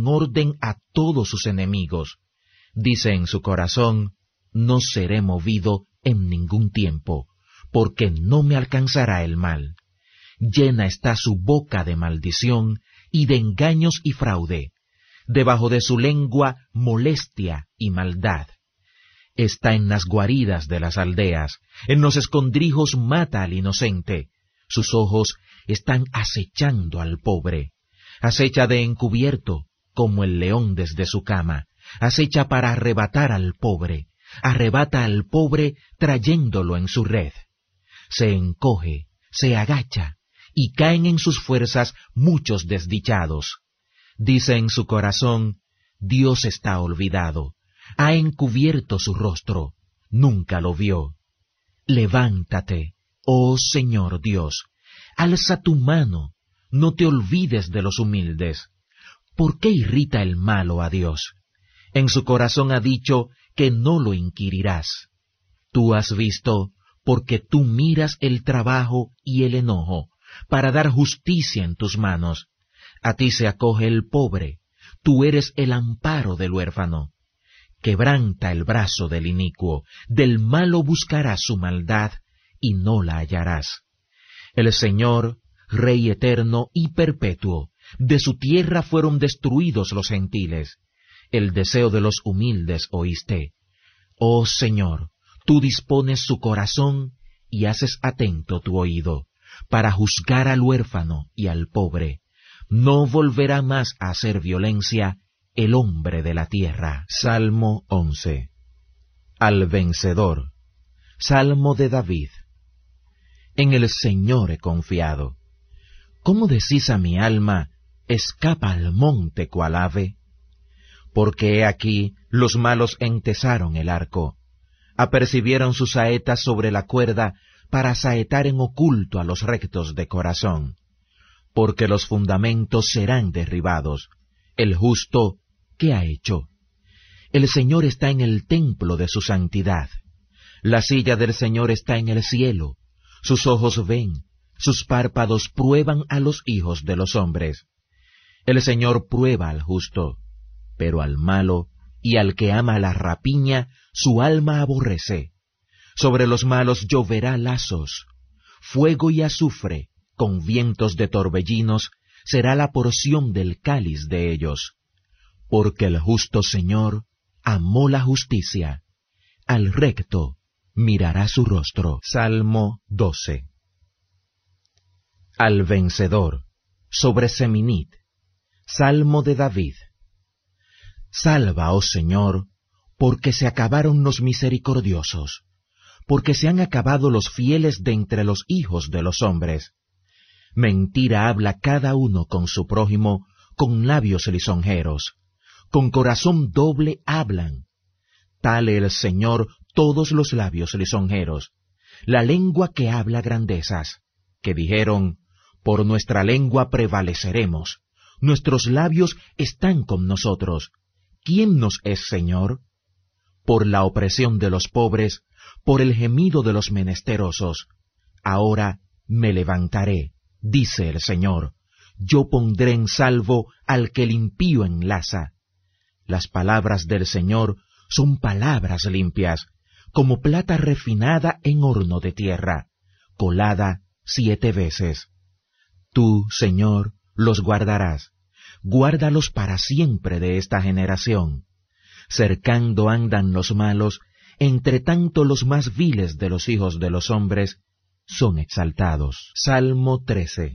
orden a todos sus enemigos. Dice en su corazón, no seré movido en ningún tiempo, porque no me alcanzará el mal. Llena está su boca de maldición y de engaños y fraude. Debajo de su lengua molestia y maldad. Está en las guaridas de las aldeas, en los escondrijos mata al inocente. Sus ojos están acechando al pobre. Acecha de encubierto, como el león desde su cama. Acecha para arrebatar al pobre. Arrebata al pobre trayéndolo en su red. Se encoge, se agacha, y caen en sus fuerzas muchos desdichados. Dice en su corazón, Dios está olvidado. Ha encubierto su rostro, nunca lo vio. Levántate, oh Señor Dios, alza tu mano, no te olvides de los humildes. ¿Por qué irrita el malo a Dios? En su corazón ha dicho que no lo inquirirás. Tú has visto, porque tú miras el trabajo y el enojo, para dar justicia en tus manos. A ti se acoge el pobre, tú eres el amparo del huérfano. Quebranta el brazo del inicuo, del malo buscarás su maldad, y no la hallarás. El Señor, Rey eterno y perpetuo, de su tierra fueron destruidos los gentiles. El deseo de los humildes oíste. Oh Señor, tú dispones su corazón y haces atento tu oído, para juzgar al huérfano y al pobre. No volverá más a hacer violencia el hombre de la tierra. Salmo 11. Al vencedor. Salmo de David. En el Señor he confiado. ¿Cómo decís a mi alma, escapa al monte cual ave? Porque he aquí los malos entesaron el arco, apercibieron sus saetas sobre la cuerda para saetar en oculto a los rectos de corazón. Porque los fundamentos serán derribados. El justo, ¿qué ha hecho? El Señor está en el templo de su santidad. La silla del Señor está en el cielo. Sus ojos ven, sus párpados prueban a los hijos de los hombres. El Señor prueba al justo, pero al malo y al que ama la rapiña, su alma aborrece. Sobre los malos lloverá lazos, fuego y azufre, con vientos de torbellinos, será la porción del cáliz de ellos. Porque el justo Señor amó la justicia, al recto mirará su rostro. Salmo 12. Al vencedor, sobre Seminit. Salmo de David. Salva, oh Señor, porque se acabaron los misericordiosos, porque se han acabado los fieles de entre los hijos de los hombres. Mentira habla cada uno con su prójimo, con labios lisonjeros, con corazón doble hablan. Tale el Señor todos los labios lisonjeros, la lengua que habla grandezas, que dijeron, por nuestra lengua prevaleceremos, nuestros labios están con nosotros. ¿Quién nos es Señor? Por la opresión de los pobres, por el gemido de los menesterosos. Ahora me levantaré, dice el Señor, yo pondré en salvo al que el impío enlaza. Las palabras del Señor son palabras limpias, como plata refinada en horno de tierra, colada 7 veces. Tú, Señor, los guardarás, guárdalos para siempre de esta generación. Cercando andan los malos, entre tanto los más viles de los hijos de los hombres son exaltados. Salmo 13.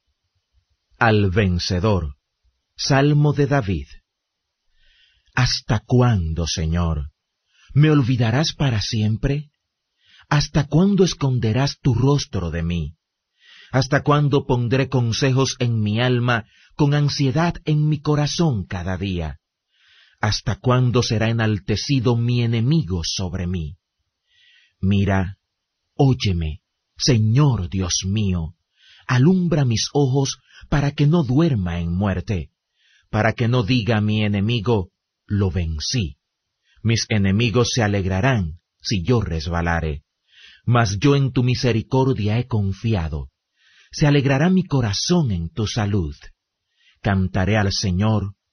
Al vencedor. Salmo de David. ¿Hasta cuándo, Señor? ¿Me olvidarás para siempre? ¿Hasta cuándo esconderás tu rostro de mí? ¿Hasta cuándo pondré consejos en mi alma, con ansiedad en mi corazón cada día? ¿Hasta cuándo será enaltecido mi enemigo sobre mí? Mira, óyeme, Señor Dios mío, alumbra mis ojos para que no duerma en muerte, para que no diga mi enemigo, lo vencí. Mis enemigos se alegrarán si yo resbalare, mas yo en tu misericordia he confiado. Se alegrará mi corazón en tu salud. Cantaré al Señor,